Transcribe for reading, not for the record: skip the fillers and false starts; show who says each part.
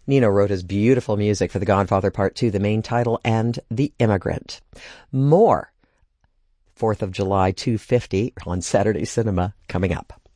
Speaker 1: Nino wrote his beautiful music for The Godfather Part 2, the main title, and The Immigrant. More 4th of July 250 on Saturday Cinema coming up.